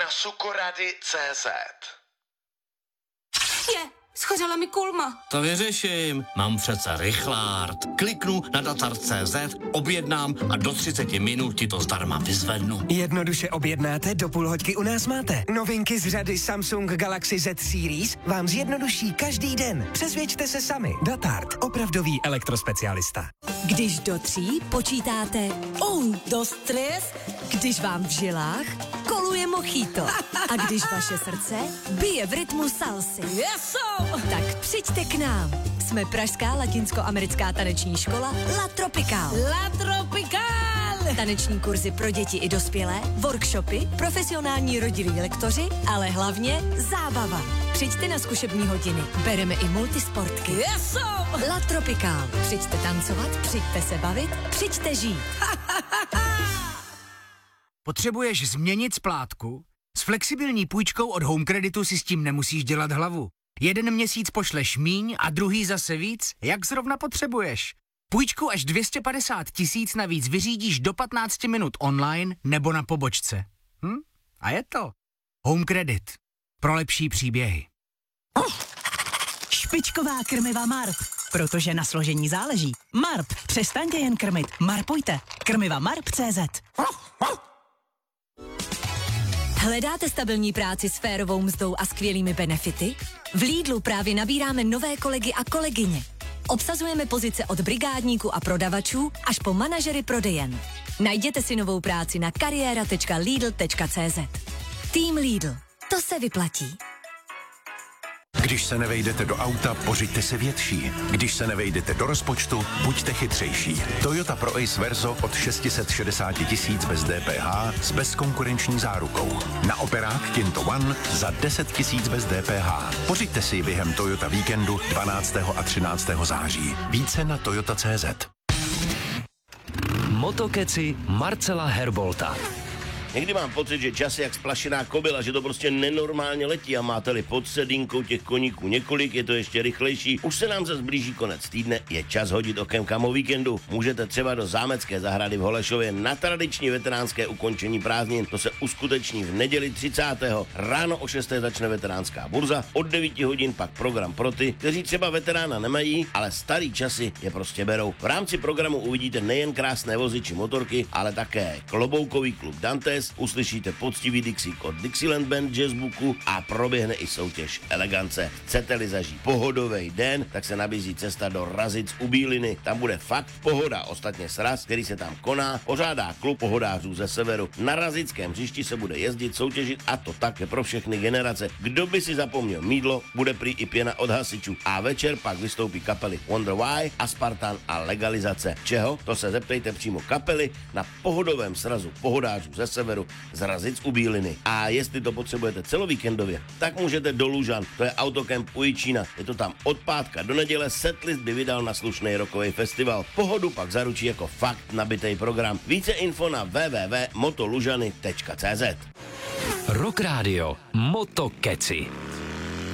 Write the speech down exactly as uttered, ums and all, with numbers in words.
na sukorady tečka cé zet. Je, schořela mi kulma. To vyřeším. Mám přece rychlárd. Kliknu na datar tečka cé zet, objednám a do třicet minut ti to zdarma vyzvednu. Jednoduše objednáte, do půl hoďky u nás máte. Novinky z řady Samsung Galaxy Z Series vám zjednoduší každý den. Přesvědčte se sami. Datart, opravdový elektrospecialista. Když do tří počítáte un, dos, tres, když vám v žilách koluje mojito a když vaše srdce bije v rytmu salsy. Yeso! Tak přijďte k nám. Jsme pražská latinskoamerická taneční škola La Tropical. La Tropical! Taneční kurzy pro děti i dospělé, workshopy, profesionální rodilí lektoři, ale hlavně zábava. Přijďte na zkušební hodiny. Bereme i multisportky. Yeso! La Tropical. Přijďte tancovat, přijďte se bavit, přijďte žít. Potřebuješ změnit splátku? S flexibilní půjčkou od Home Creditu si s tím nemusíš dělat hlavu. Jeden měsíc pošleš míň a druhý zase víc, jak zrovna potřebuješ. Půjčku až dvě stě padesát tisíc navíc vyřídíš do patnáct minut online nebo na pobočce. Hm? A je to. Home Credit. Pro lepší příběhy. Oh, špičková krmiva Marp, protože na složení záleží. Marp, přestaňte jen krmit, marpujte. Krmiva Marp tečka cé zet. Hledáte stabilní práci s férovou mzdou a skvělými benefity? V Lidlu právě nabíráme nové kolegy a kolegyně. Obsazujeme pozice od brigádníků a prodavačů až po manažery prodejen. Najděte si novou práci na kariéra tečka lidl tečka cé zet. Tým Lidl. To se vyplatí. Když se nevejdete do auta, pořiďte si větší. Když se nevejdete do rozpočtu, buďte chytřejší. Toyota Pro Ace Verso od šest set šedesát tisíc bez D P H s bezkonkurenční zárukou. Na operák Kinto One za deset tisíc bez D P H. Pořiďte si ji během Toyota víkendu dvanáctého a třináctého září. Více na toyota tečka cé zet. Motokeci Marcela Herbolta. Někdy mám pocit, že čas je jak splašená kobila, že to prostě nenormálně letí a máte-li pod sedínkou těch koníků několik, je to ještě rychlejší. Už se nám zase blíží konec týdne, je čas hodit okem kam o víkendu. Můžete třeba do zámecké zahrady v Holešově na tradiční veteránské ukončení prázdnin. To se uskuteční v neděli třicátého Ráno o šesté začne veteránská burza, od devíti hodin pak program pro ty, kteří třeba veterána nemají, ale starý časy je prostě berou. V rámci programu uvidíte nejen krásné vozy či motorky, ale také kloboukový klub Dantes, uslyšíte poctivý Dixík od Dixieland Band Jazzbooku a proběhne i soutěž elegance. Chcete-li zažít pohodový den, tak se nabízí cesta do Razic u Bíliny. Tam bude fakt pohoda. Ostatně sraz, který se tam koná, pořádá klub pohodářů ze severu. Na razickém hřišti se bude jezdit, soutěžit a to také pro všechny generace. Kdo by si zapomněl mýdlo, bude prý i pěna od hasičů. A večer pak vystoupí kapely Wonder Why, Aspartan a Legalizace. Čeho? To se zeptejte přímo kapely na pohodovém srazu pohodářů ze severu z Razic u Bíliny. A jestli to potřebujete celovíkendově, tak můžete do Lužan, to je autokemp u Jičína. Je to tam od pátka do neděle, setlist by vydal na slušný rockový festival. Pohodu pak zaručí jako fakt nabitej program. Více info na w w w tečka motolužany tečka cé zet. Rock Radio Motokeci.